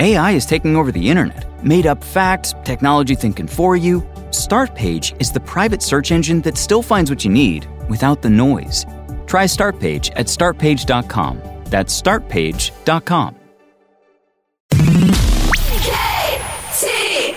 AI is taking over the internet. Made up facts, technology thinking for you. Startpage is the private search engine that still finds what you need without the noise. Try Startpage at startpage.com. That's startpage.com.